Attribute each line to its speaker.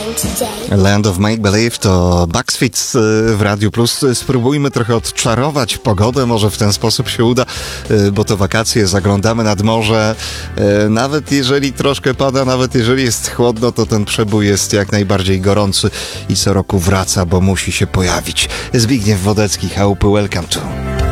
Speaker 1: Land of Make Believe to Bucks Fizz w Radiu Plus. Spróbujmy trochę odczarować pogodę, może w ten sposób się uda, bo to wakacje, zaglądamy nad morze. Nawet jeżeli troszkę pada, nawet jeżeli jest chłodno, to ten przebój jest jak najbardziej gorący i co roku wraca, bo musi się pojawić. Zbigniew Wodecki, Chałupy, welcome to.